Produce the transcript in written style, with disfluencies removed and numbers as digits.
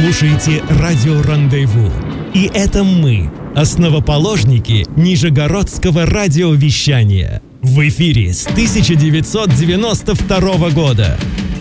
слушаете радио «Рандеву». И это мы, основоположники Нижегородского радиовещания. В эфире с 1992 года.